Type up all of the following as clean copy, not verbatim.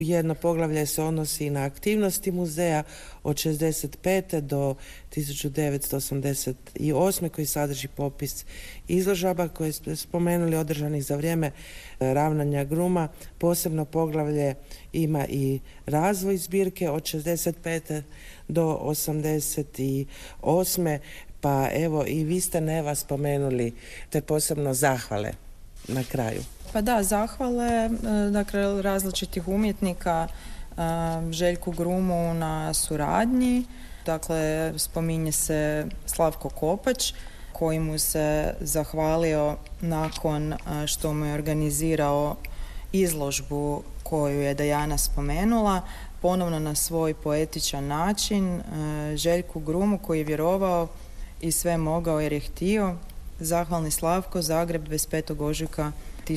Jedno poglavlje se odnosi na aktivnosti muzeja od 65. do 1988. koji sadrži popis izložaba koje ste spomenuli održanih za vrijeme ravnanja Gruma. Posebno poglavlje ima i razvoj zbirke od 65. do 88. Pa evo i vi ste Neva spomenuli te posebno zahvale na kraju. Pa da, zahvale dakle, različitih umjetnika Željku Grumu na suradnji. Dakle, spominje se Slavko Kopač koji mu se zahvalio nakon što mu je organizirao izložbu koju je Dajana spomenula, ponovno na svoj poetičan način. Željku Grumu koji je vjerovao i sve mogao jer je htio. Zahvalni Slavko, Zagreb, 25. ožujka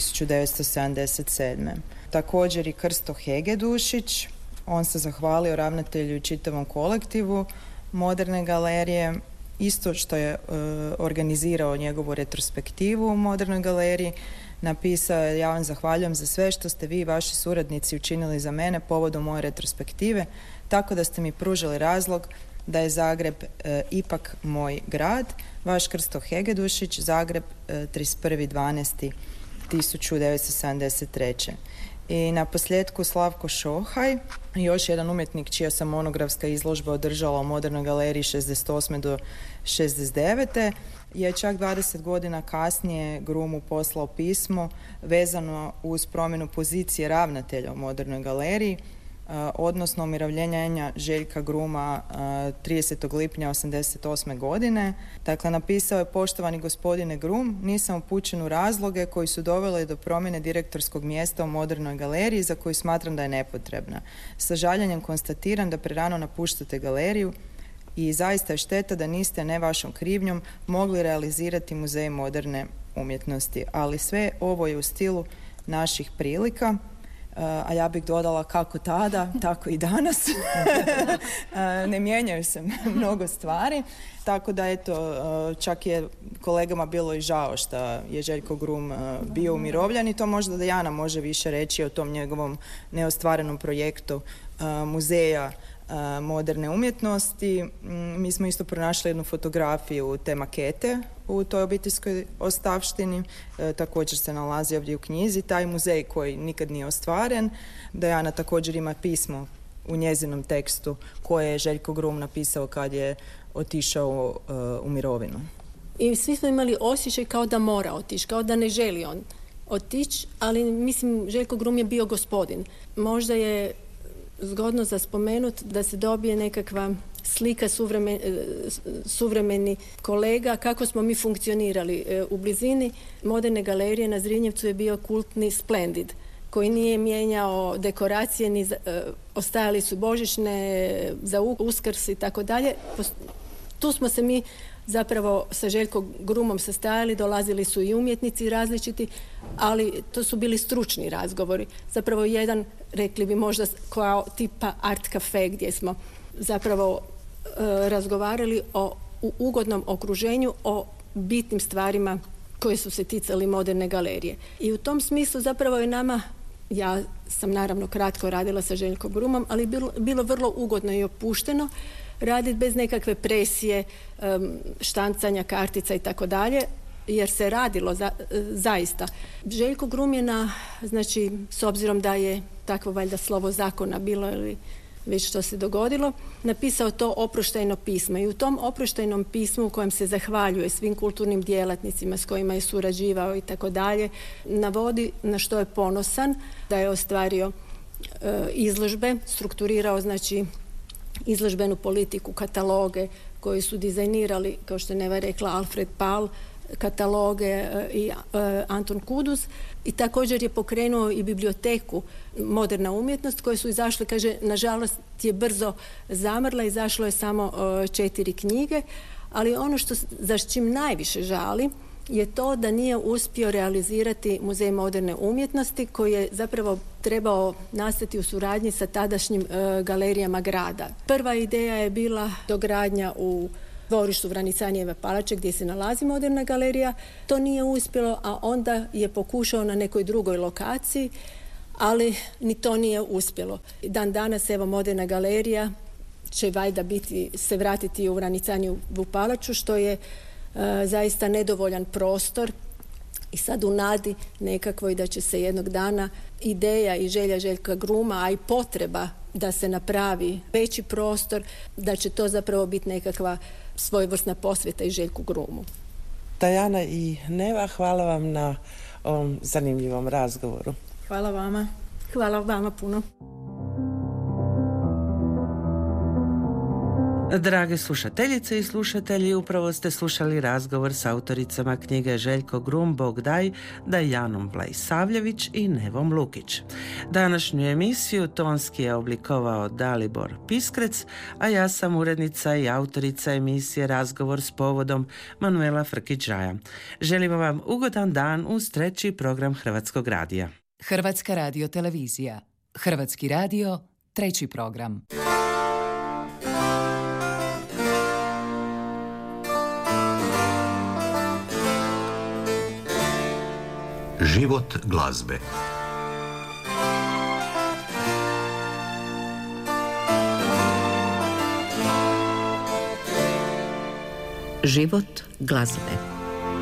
1977. Također i Krsto Hegedušić, on se zahvalio ravnatelju i čitavom kolektivu Moderne galerije, isto što je organizirao njegovu retrospektivu u Modernoj galeriji. Napisao je: ja vam zahvaljujem za sve što ste vi i vaši suradnici učinili za mene povodom moje retrospektive, tako da ste mi pružili razlog da je Zagreb ipak moj grad. Vaš Krsto Hegedušić, Zagreb, 31.12.1973. I na posljedku Slavko Šohaj, još jedan umjetnik čija se monografska izložba održala u Modernoj galeriji 68. do 69. je čak 20 godina kasnije Grumu poslao pismo vezano uz promjenu pozicije ravnatelja u Modernoj galeriji, odnosno umirovljenja Željka Gruma 30. lipnja 1988. godine. Dakle, napisao je: poštovani gospodine Grum, nisam upućen u razloge koji su doveli do promjene direktorskog mjesta u Modernoj galeriji za koju smatram da je nepotrebna. Sa žaljenjem konstatiram da prerano napuštate galeriju i zaista je šteta da niste, ne vašom krivnjom, mogli realizirati muzej moderne umjetnosti. Ali sve ovo je u stilu naših prilika. A ja bih dodala kako tada, tako i danas. Ne mijenjaju se mnogo stvari. Tako da eto, čak je kolegama bilo i žao što je Željko Grum bio umirovljen i to možda Dajana može više reći o tom njegovom neostvarenom projektu muzeja moderne umjetnosti. Mi smo isto pronašli jednu fotografiju te makete u toj obiteljskoj ostavštini. Također se nalazi ovdje u knjizi taj muzej koji nikad nije ostvaren. Dajana također ima pismo u njezinom tekstu koje je Željko Grum napisao kad je otišao u mirovinu. I svi smo imali osjećaj kao da mora otići, kao da ne želi on otići, ali mislim Željko Grum je bio gospodin. Možda je zgodno za spomenut da se dobije nekakva slika suvremeni kolega kako smo mi funkcionirali. U blizini Moderne galerije na Zrinjevcu je bio kultni Splendid koji nije mijenjao dekoracije, ni ostajali su božićne za Uskrs i tako dalje. Tu smo se mi zapravo sa Željkom Grumom sastajali, dolazili su i umjetnici različiti, ali to su bili stručni razgovori. Zapravo jedan, rekli bi možda kao tipa art cafe gdje smo zapravo razgovarali u ugodnom okruženju o bitnim stvarima koje su se ticali Moderne galerije. I u tom smislu zapravo je nama, ja sam naravno kratko radila sa Željkom Grumom, ali bilo vrlo ugodno i opušteno raditi bez nekakve presije, štancanja kartica i tako dalje, jer se radilo zaista. Željko Grum je znači, s obzirom da je takvo valjda slovo zakona bilo ili već što se dogodilo, napisao to oproštajno pismo i u tom oproštajnom pismu u kojem se zahvaljuje svim kulturnim djelatnicima s kojima je surađivao i tako dalje, navodi na što je ponosan, da je ostvario izložbe, strukturirao znači izložbenu politiku, kataloge koji su dizajnirali, kao što je Neva rekla, Alfred Pal, kataloge i Anton Kudus, i također je pokrenuo i biblioteku Moderna umjetnost koje su izašle, kaže, nažalost je brzo zamrla, izašlo je samo 4 knjige, ali ono za čim najviše žali je to da nije uspio realizirati Muzej moderne umjetnosti koji je zapravo trebao nastati u suradnji sa tadašnjim galerijama grada. Prva ideja je bila dogradnja u dvorištu Vranicanijeve palače gdje se nalazi Moderna galerija. To nije uspjelo, a onda je pokušao na nekoj drugoj lokaciji, ali ni to nije uspjelo. Dan danas evo Moderna galerija će valjda se vratiti u Vranicanjevu palaču, što je zaista nedovoljan prostor i sad u nadi nekakvoj da će se jednog dana ideja i želja Željka Gruma, a i potreba da se napravi veći prostor, da će to zapravo biti nekakva svojevrsna posveta i Željku Grumu. Tajana i Neva, hvala vam na ovom zanimljivom razgovoru. Hvala vama. Hvala vama puno. Drage slušateljice i slušatelji, upravo ste slušali razgovor s autoricama knjige Željko Grum, Bog daj, Dajanom Vlaisavljević i Nevom Lukić. Današnju emisiju tonski je oblikovao Dalibor Piskrec, a ja sam urednica i autorica emisije Razgovor s povodom Manuela Frkić-Žaja. Želimo vam ugodan dan uz 3. program Hrvatskog radija. Hrvatska radiotelevizija. Hrvatski radio, 3. program. Život glazbe. Život glazbe.